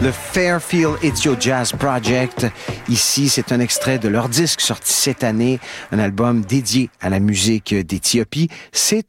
Le Fairfield Idio Jazz Project. Ici, c'est un extrait de leur disque sorti cette année, un album dédié à la musique d'Éthiopie. C'est